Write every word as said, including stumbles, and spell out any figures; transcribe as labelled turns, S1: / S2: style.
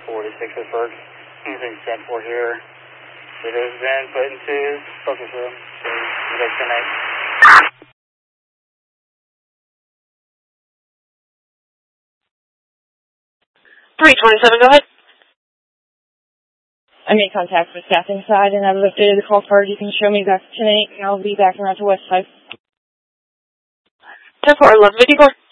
S1: forty-six Pittsburgh. Using ten four here. It has been put into focus room. So you guys connect.
S2: three twenty-seven, go ahead.
S3: I made contact with staffing side, and I've lifted the call card. You can show me back to ten eight, and I'll be back around to West Side.
S2: ten four eleven, fifty-four.